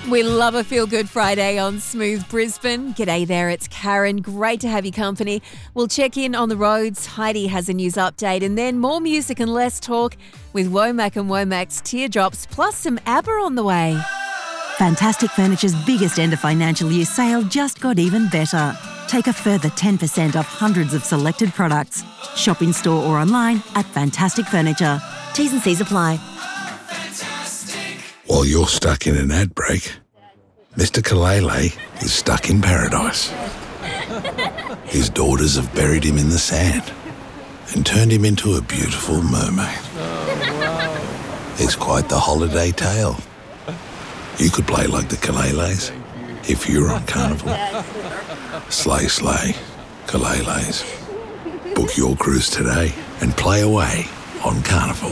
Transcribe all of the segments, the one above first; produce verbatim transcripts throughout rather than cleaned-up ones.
We love a Feel Good Friday on Smooth Brisbane. G'day there, it's Karen. Great to have your company. We'll check in on the roads. Heidi has a news update and then more music and less talk with Womack and Womack's Teardrops, plus some ABBA on the way. Fantastic Furniture's biggest end of financial year sale just got even better. Take a further ten percent off hundreds of selected products. Shop in store or online at Fantastic Furniture. T's and C's apply. While you're stuck in an ad break, Mister Kalele is stuck in paradise. His daughters have buried him in the sand and turned him into a beautiful mermaid. Oh, wow. It's quite the holiday tale. You could play like the Kaleles if you were on Carnival. Slay, slay, Kaleles. Book your cruise today and play away on Carnival.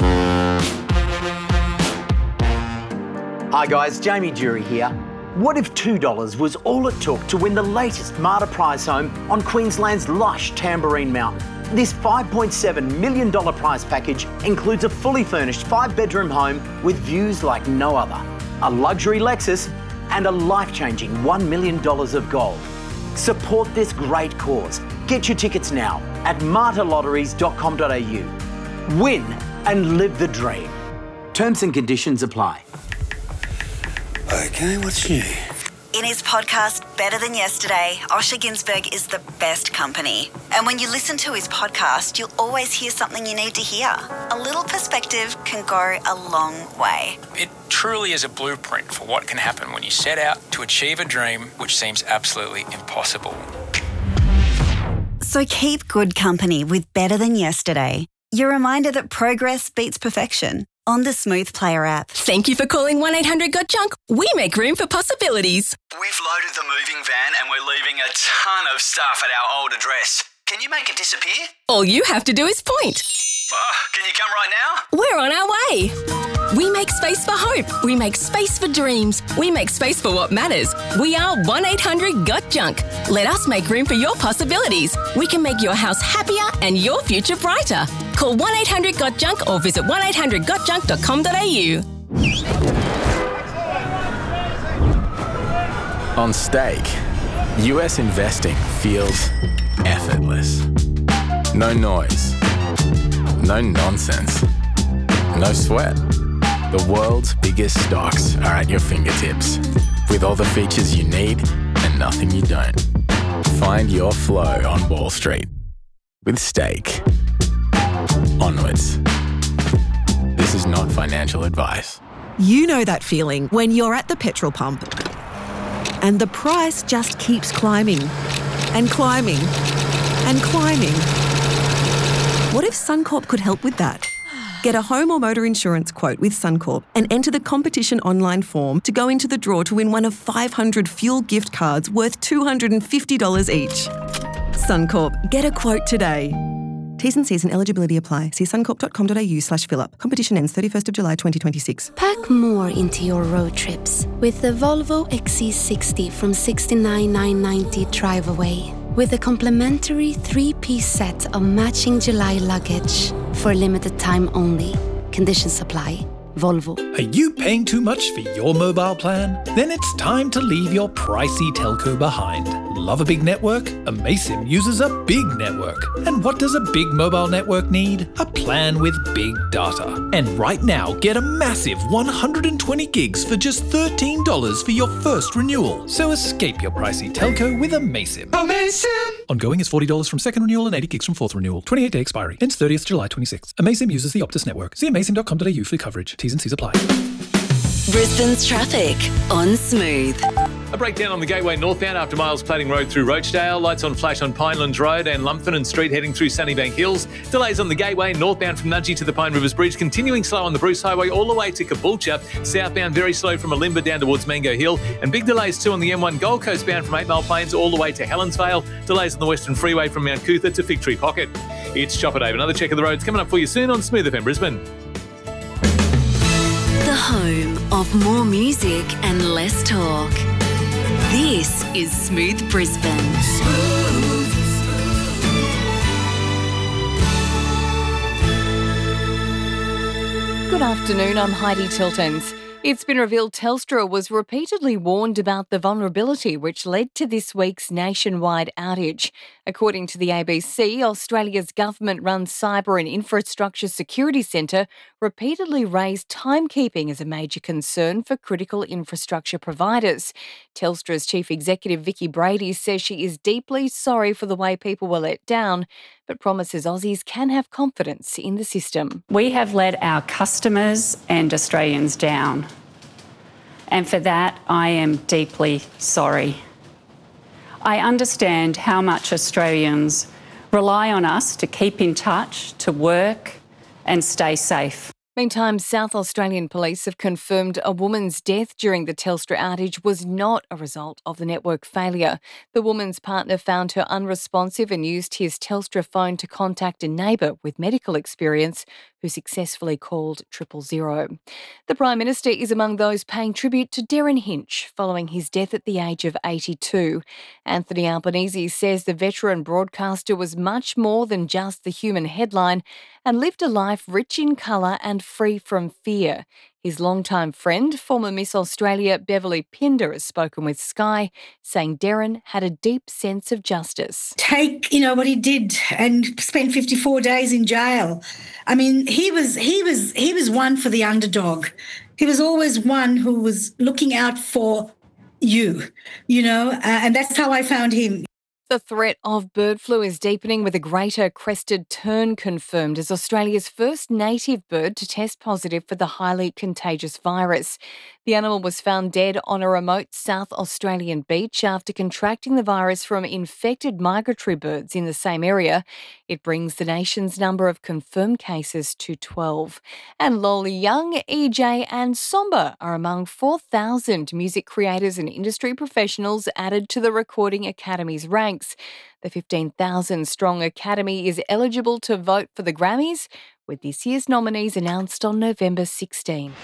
Hi guys, Jamie Jury here. What if two dollars was all it took to win the latest Marta prize home on Queensland's lush Tamborine Mountain? This five point seven million dollars prize package includes a fully furnished five-bedroom home with views like no other, a luxury Lexus and a life-changing one million dollars of gold. Support this great cause. Get your tickets now at marta lotteries dot com dot a u. Win and live the dream. Terms and conditions apply. Okay, what's new? In his podcast, Better Than Yesterday, Osher Günsberg is the best company. And when you listen to his podcast, you'll always hear something you need to hear. A little perspective can go a long way. It truly is a blueprint for what can happen when you set out to achieve a dream which seems absolutely impossible. So keep good company with Better Than Yesterday. Your reminder that progress beats perfection. On the Smooth Player app. Thank you for calling one eight hundred got junk. We make room for possibilities. We've loaded the moving van and we're leaving a ton of stuff at our old address. Can you make it disappear? All you have to do is point. Oh, can you come right now? We're on our way. We make space for hope. We make space for dreams. We make space for what matters. We are one eight hundred got junk. Let us make room for your possibilities. We can make your house happier and your future brighter. Call one eight hundred got junk or visit one eight hundred got junk dot com dot a u. On Stake, U S investing feels effortless. No noise. No nonsense. No sweat. The world's biggest stocks are at your fingertips, with all the features you need and nothing you don't. Find your flow on Wall Street with Stake. Onwards. This is not financial advice. You know that feeling when you're at the petrol pump and the price just keeps climbing and climbing and climbing. What if Suncorp could help with that? Get a home or motor insurance quote with Suncorp and enter the competition online form to go into the draw to win one of five hundred fuel gift cards worth two hundred fifty dollars each. Suncorp, get a quote today. T's and C's and eligibility apply. See suncorp dot com dot a u slash fill up. Competition ends thirty-first of July twenty twenty-six. Pack more into your road trips with the Volvo X C sixty from sixty-nine thousand nine hundred ninety drive away. With a complimentary three-piece set of matching July luggage for a limited time only. Conditions apply. Volvo. Are you paying too much for your mobile plan? Then it's time to leave your pricey telco behind. Love a big network? Amaysim uses a big network. And what does a big mobile network need? A plan with big data. And right now, get a massive one hundred twenty gigs for just thirteen dollars for your first renewal. So escape your pricey telco with Amaysim. Amaysim! Ongoing is forty dollars from second renewal and eighty gigs from fourth renewal. twenty-eight day expiry. Ends thirtieth of July twenty-sixth. Amaysim uses the Optus network. See amaysim dot com dot a u for coverage. T's and C's apply. Brisbane's traffic on Smooth. A breakdown on the Gateway northbound after Miles Plating Road through Rochdale. Lights on flash on Pinelands Road and Lumpfinen Street heading through Sunnybank Hills. Delays on the Gateway northbound from Nudgee to the Pine Rivers Bridge. Continuing slow on the Bruce Highway all the way to Caboolture. Southbound very slow from Alimba down towards Mango Hill. And big delays too on the M one Gold Coast bound from eight Mile Plains all the way to Helensvale. Delays on the Western Freeway from Mount Cootha to Fig Tree Pocket. It's Chopper Dave. Another check of the roads coming up for you soon on Smooth F M Brisbane. The home of more music and less talk. This is Smooth Brisbane. Smooth. Good afternoon, I'm Heidi Tiltons. It's been revealed Telstra was repeatedly warned about the vulnerability which led to this week's nationwide outage. According to the A B C, Australia's government-run Cyber and Infrastructure Security Centre repeatedly raised timekeeping as a major concern for critical infrastructure providers. Telstra's Chief Executive Vicki Brady says she is deeply sorry for the way people were let down, but promises Aussies can have confidence in the system. We have let our customers and Australians down, and for that I am deeply sorry. I understand how much Australians rely on us to keep in touch, to work and stay safe. Meantime, South Australian police have confirmed a woman's death during the Telstra outage was not a result of the network failure. The woman's partner found her unresponsive and used his Telstra phone to contact a neighbour with medical experience who successfully called triple zero. The Prime Minister is among those paying tribute to Derryn Hinch following his death at the age of eighty-two. Anthony Albanese says the veteran broadcaster was much more than just the human headline and lived a life rich in colour and free from fear. His longtime friend, former Miss Australia Beverly Pinder, has spoken with Sky, saying Derryn had a deep sense of justice. Take, you know, what he did and spent fifty-four days in jail. I mean, he was he was he was one for the underdog. He was always one who was looking out for you, you know, uh, and that's how I found him. The threat of bird flu is deepening, with a greater crested tern confirmed as Australia's first native bird to test positive for the highly contagious virus. The animal was found dead on a remote South Australian beach after contracting the virus from infected migratory birds in the same area. It brings the nation's number of confirmed cases to twelve. And Lolly Young, E J and Somba are among four thousand music creators and industry professionals added to the Recording Academy's ranks. The fifteen thousand strong Academy is eligible to vote for the Grammys, with this year's nominees announced on November sixteenth.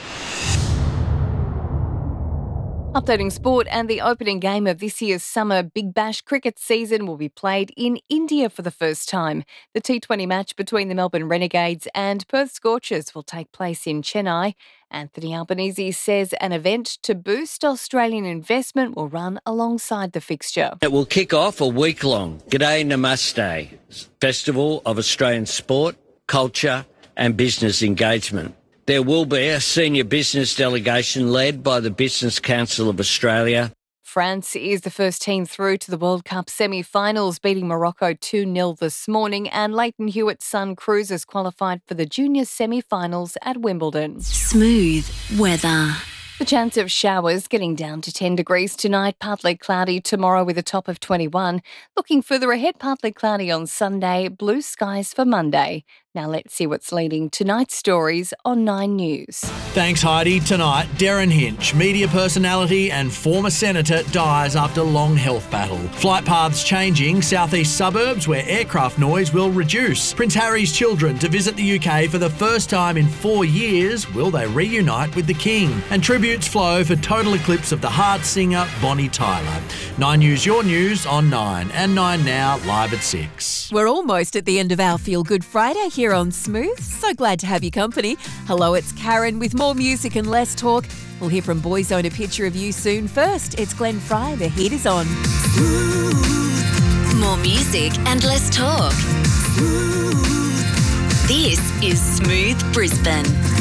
Updating sport, and the opening game of this year's summer Big Bash cricket season will be played in India for the first time. The T twenty match between the Melbourne Renegades and Perth Scorchers will take place in Chennai. Anthony Albanese says an event to boost Australian investment will run alongside the fixture. It will kick off a week-long G'day Namaste festival of Australian sport, culture and business engagement. There will be a senior business delegation led by the Business Council of Australia. France is the first team through to the World Cup semi-finals, beating Morocco two nil this morning, and Leighton Hewitt's son Cruz has qualified for the junior semi-finals at Wimbledon. Smooth weather. The chance of showers getting down to ten degrees tonight, partly cloudy tomorrow with a top of twenty-one. Looking further ahead, partly cloudy on Sunday, blue skies for Monday. Now let's see what's leading tonight's stories on Nine News. Thanks, Heidi. Tonight, Derryn Hinch, media personality and former senator, dies after long health battle. Flight paths changing, southeast suburbs where aircraft noise will reduce. Prince Harry's children to visit the U K for the first time in four years. Will they reunite with the King? And tributes flow for total eclipse of the heart singer Bonnie Tyler. Nine News, your news on Nine, and Nine Now, live at six. We're almost at the end of our Feel Good Friday here on Smooth. So glad to have your company. Hello, it's Karen with more music and less talk. We'll hear from Boyzone, a picture of you soon. First, it's Glenn Fry. The heat is on. More music and less talk. This is Smooth Brisbane.